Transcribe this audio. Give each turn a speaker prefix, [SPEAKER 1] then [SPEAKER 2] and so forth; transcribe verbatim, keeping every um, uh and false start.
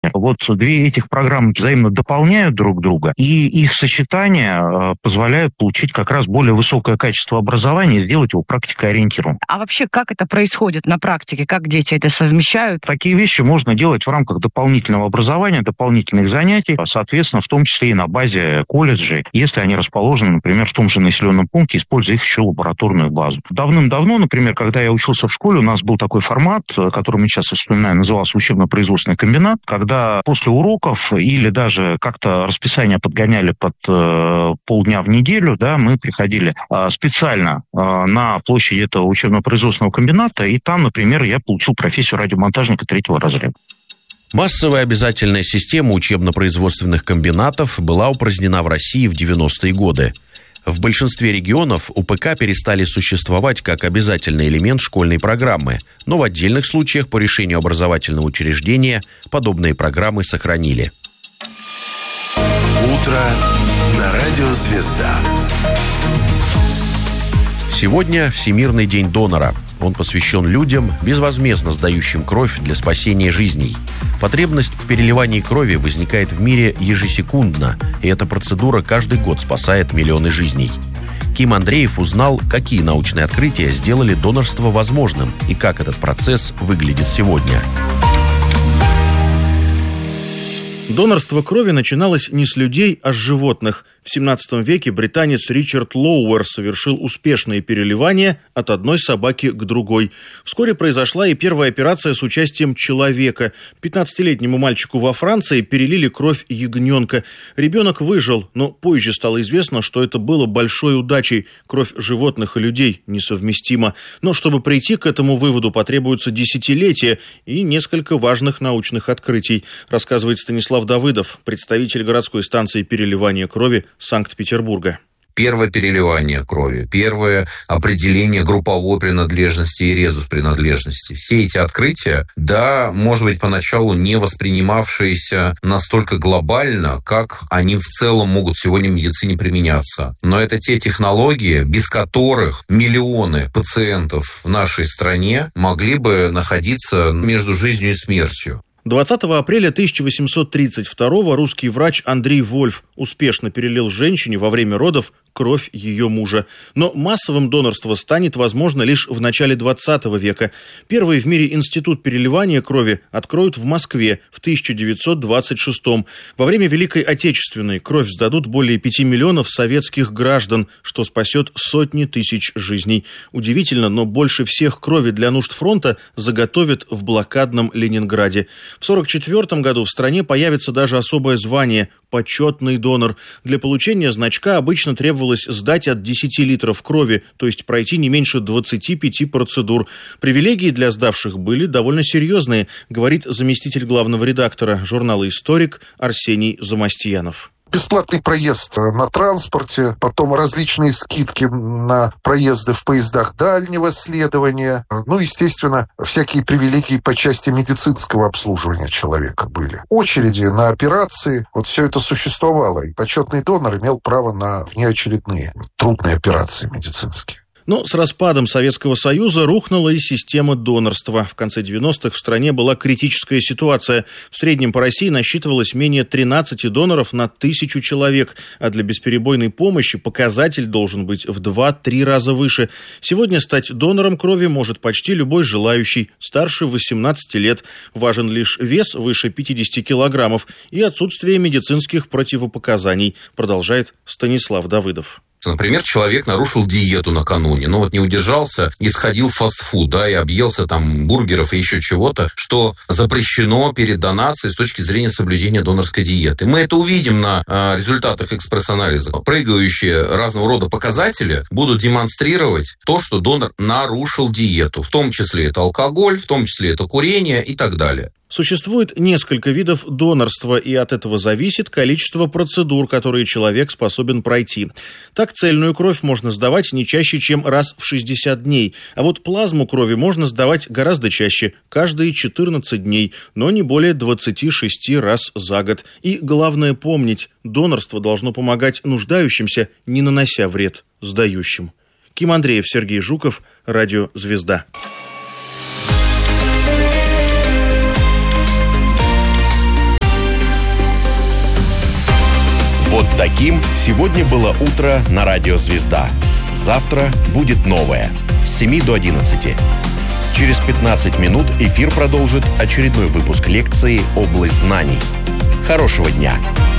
[SPEAKER 1] Вот две этих программы взаимно дополняют друг друга, и их сочетание позволяет получить как раз более высокое качество образования и сделать его практикоориентированным.
[SPEAKER 2] А вообще, как это происходит на практике? Как дети это совмещают?
[SPEAKER 1] Такие вещи можно делать в рамках дополнительного образования, дополнительных занятий, соответственно, в том числе и на базе колледжей, если они расположены, например, в том же населенном пункте, используя их еще лабораторную базу. Давным-давно, например, когда я учился в школе, у нас был такой формат, который мы сейчас вспоминаем, назывался учебно-производственный комбинат, когда после уроков или даже как-то расписание подгоняли под э, полдня в неделю, да, мы приходили э, специально э, на площадь этого учебно-производственного комбината, и там, например, я получил профессию радиомонтажника третьего разряда.
[SPEAKER 3] Массовая обязательная система учебно-производственных комбинатов была упразднена в России в девяностые годы. В большинстве регионов УПК перестали существовать как обязательный элемент школьной программы, но в отдельных случаях по решению образовательного учреждения подобные программы сохранили.
[SPEAKER 4] Утро на радио «Звезда».
[SPEAKER 3] Сегодня Всемирный день донора. Он посвящен людям, безвозмездно сдающим кровь для спасения жизней. Потребность в переливании крови возникает в мире ежесекундно, и эта процедура каждый год спасает миллионы жизней. Ким Андреев узнал, какие научные открытия сделали донорство возможным и как этот процесс выглядит сегодня.
[SPEAKER 5] Донорство крови начиналось не с людей, а с животных. В семнадцатом веке британец Ричард Лоуэр совершил успешное переливание от одной собаки к другой. Вскоре произошла и первая операция с участием человека. пятнадцатилетнему мальчику во Франции перелили кровь ягненка. Ребенок выжил, но позже стало известно, что это было большой удачей. Кровь животных и людей несовместима. Но чтобы прийти к этому выводу, потребуется десятилетия и несколько важных научных открытий, рассказывает Станислав Давыдов, представитель городской станции переливания крови Санкт-Петербурга.
[SPEAKER 6] Первое переливание крови, первое определение групповой принадлежности и резус принадлежности. Все эти открытия, да, может быть, поначалу не воспринимавшиеся настолько глобально, как они в целом могут сегодня в медицине применяться. Но это те технологии, без которых миллионы пациентов в нашей стране могли бы находиться между жизнью и смертью.
[SPEAKER 5] двадцатого апреля тысяча восемьсот тридцать второго русский врач Андрей Вольф успешно перелил женщине во время родов кровь ее мужа. Но массовым донорство станет возможно лишь в начале двадцатого века. Первый в мире институт переливания крови откроют в Москве в тысяча девятьсот двадцать шестом. Во время Великой Отечественной кровь сдадут более пяти миллионов советских граждан, что спасет сотни тысяч жизней. Удивительно, но больше всех крови для нужд фронта заготовят в блокадном Ленинграде. В сорок четвёртом году в стране появится даже особое звание – почетный донор. Для получения значка обычно требовалось сдать от десяти литров крови, то есть пройти не меньше двадцати пяти процедур. Привилегии для сдавших были довольно серьезные, говорит заместитель главного редактора журнала «Историк» Арсений Замастьянов.
[SPEAKER 7] Бесплатный проезд на транспорте, потом различные скидки на проезды в поездах дальнего следования. Ну, естественно, всякие привилегии по части медицинского обслуживания человека были. Очереди на операции, вот все это существовало. И почетный донор имел право на внеочередные трудные операции медицинские.
[SPEAKER 5] Но с распадом Советского Союза рухнула и система донорства. В конце девяностых в стране была критическая ситуация. В среднем по России насчитывалось менее тринадцати доноров на тысячу человек, а для бесперебойной помощи показатель должен быть в два-три раза выше. Сегодня стать донором крови может почти любой желающий, старше восемнадцати лет. Важен лишь вес выше пятидесяти килограммов и отсутствие медицинских противопоказаний, продолжает Станислав Давыдов.
[SPEAKER 6] Например, человек нарушил диету накануне, ну вот не удержался и сходил в фастфуд, да, и объелся там бургеров и еще чего-то, что запрещено перед донацией с точки зрения соблюдения донорской диеты. Мы это увидим на э, результатах экспресс-анализа. Прыгающие разного рода показатели будут демонстрировать то, что донор нарушил диету. В том числе это алкоголь, в том числе это курение и так далее.
[SPEAKER 5] Существует несколько видов донорства, и от этого зависит количество процедур, которые человек способен пройти. Так, цельную кровь можно сдавать не чаще, чем раз в шестьдесят дней, а вот плазму крови можно сдавать гораздо чаще, каждые четырнадцать дней, но не более двадцати шести раз за год. И главное помнить, донорство должно помогать нуждающимся, не нанося вред сдающим. Ким Андреев, Сергей Жуков, Радио «Звезда».
[SPEAKER 3] Таким сегодня было утро на радио «Звезда». Завтра будет новое. С семи до одиннадцати. Через пятнадцать минут эфир продолжит очередной выпуск лекции «Область знаний». Хорошего дня!